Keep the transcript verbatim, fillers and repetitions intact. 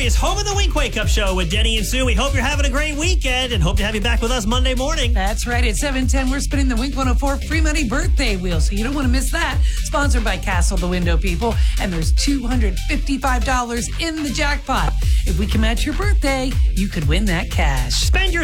It's home of the Wink Wake Up Show with Denny and Sue. We hope you're having a great weekend and hope to have you back with us Monday morning. That's right. At seven ten, we're spinning the Wink one oh four free money birthday wheel, so you don't want to miss that. Sponsored by Castle the Window People, and there's two hundred fifty-five dollars in the jackpot. If we can match your birthday, you could win that cash. Spend your